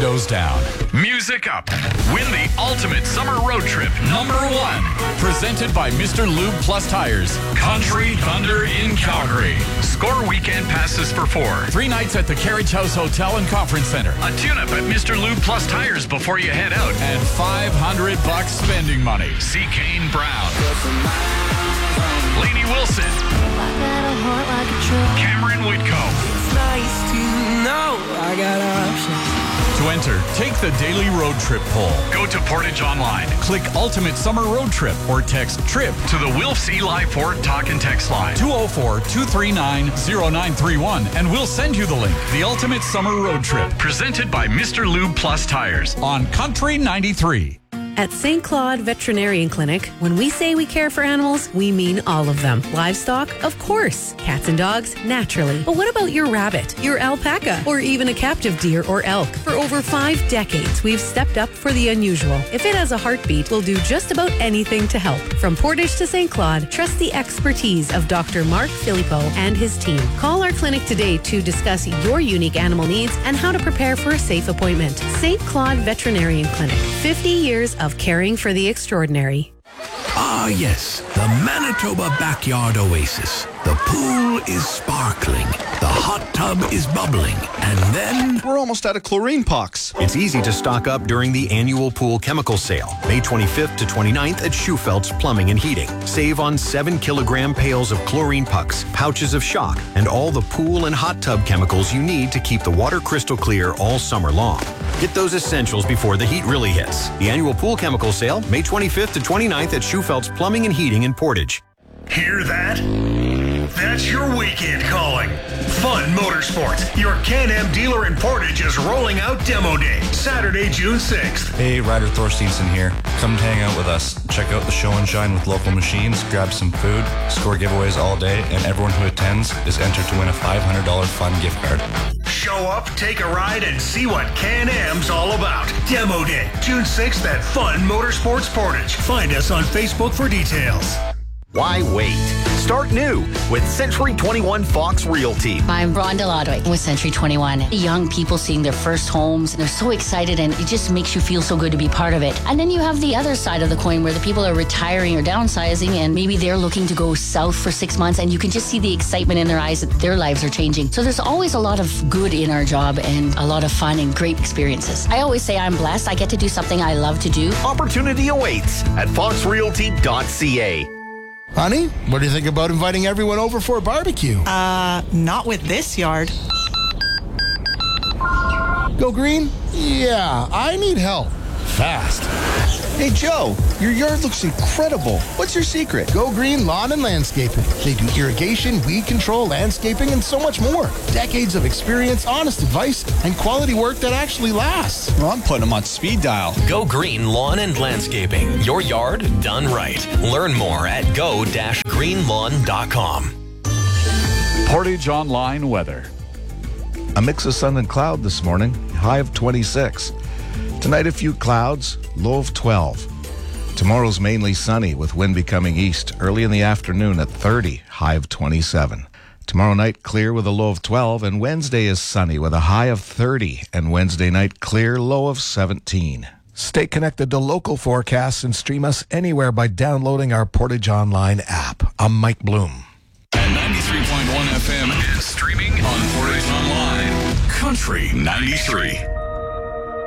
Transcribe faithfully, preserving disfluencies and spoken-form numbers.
windows down. Music up. Win the ultimate summer road trip. Number one. Presented by Mister Lube Plus Tires. Country Thunder in Calgary. Score weekend passes for four. Three nights at the Carriage House Hotel and Conference Center. A tune-up at Mister Lube Plus Tires before you head out. And five hundred bucks spending money. See Kane Brown. Lainey Wilson. Cameron Whitco. It's nice to know I got options. To enter, take the daily road trip poll. Go to Portage Online. Click Ultimate Summer Road Trip or text TRIP to the Wilfs Eli Ford Talk and Text line. two oh four, two three nine, oh nine three one and we'll send you the link. The Ultimate Summer Road Trip. Presented by Mister Lube Plus Tires. On Country ninety-three. At Saint Claude Veterinarian Clinic, when we say we care for animals, we mean all of them. Livestock, of course. Cats and dogs, naturally. But what about your rabbit, your alpaca, or even a captive deer or elk? For over five decades, we've stepped up for the unusual. If it has a heartbeat, we'll do just about anything to help. From Portage to Saint Claude, trust the expertise of Doctor Mark Filippo and his team. Call our clinic today to discuss your unique animal needs and how to prepare for a safe appointment. Saint Claude Veterinarian Clinic, fifty years of caring for the extraordinary. Ah, yes, the Manitoba Backyard Oasis. The pool is sparkling, the hot tub is bubbling, and then... We're almost out of chlorine pucks. It's easy to stock up during the annual pool chemical sale, May twenty-fifth to twenty-ninth at Schufeld's Plumbing and Heating. Save on seven kilogram pails of chlorine pucks, pouches of shock, and all the pool and hot tub chemicals you need to keep the water crystal clear all summer long. Get those essentials before the heat really hits. The annual pool chemical sale, May twenty-fifth to twenty-ninth at Schufeld's Plumbing and Heating in Portage. Hear that? That's your weekend calling. Fun Motorsports, your Can-Am dealer in Portage, is rolling out Demo Day, Saturday, June sixth. Hey, Ryder Thorsteinson here. Come hang out with us. Check out the show and shine with local machines, grab some food, score giveaways all day, and everyone who attends is entered to win a five hundred dollars fun gift card. Show up, take a ride, and see what Can-Am's all about. Demo Day, June sixth at Fun Motorsports Portage. Find us on Facebook for details. Why wait? Start new with Century twenty-one Fox Realty. I'm Rhonda Lodwick with Century twenty-one. Young people seeing their first homes, they're so excited, and it just makes you feel so good to be part of it. And then you have the other side of the coin where the people are retiring or downsizing, and maybe they're looking to go south for six months, and you can just see the excitement in their eyes that their lives are changing. So there's always a lot of good in our job and a lot of fun and great experiences. I always say I'm blessed. I get to do something I love to do. Opportunity awaits at fox realty dot c a. Honey, what do you think about inviting everyone over for a barbecue? Uh, not with this yard. Go green? Yeah, I need help. Fast. Hey, Joe, your yard looks incredible. What's your secret? Go Green Lawn and Landscaping. They do irrigation, weed control, landscaping, and so much more. Decades of experience, honest advice, and quality work that actually lasts. Well, I'm putting them on speed dial. Go Green Lawn and Landscaping. Your yard done right. Learn more at go dash green lawn dot com. Portage Online weather. A mix of sun and cloud this morning, high of twenty-six. Tonight, a few clouds, low of twelve. Tomorrow's mainly sunny with wind becoming east early in the afternoon at thirty, high of twenty-seven. Tomorrow night, clear with a low of twelve, and Wednesday is sunny with a high of thirty, and Wednesday night, clear, low of seventeen. Stay connected to local forecasts and stream us anywhere by downloading our Portage Online app. I'm Mike Bloom. And ninety-three point one F M is streaming on Portage Online. Country ninety-three.